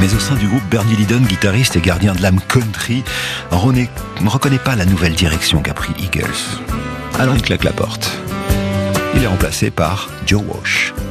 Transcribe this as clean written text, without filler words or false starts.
Mais au sein du groupe, Bernie Leadon, guitariste et gardien de l'âme country, ne reconnaît pas la nouvelle direction qu'a pris Eagles. Alors il claque la porte. Il est remplacé par Joe Walsh.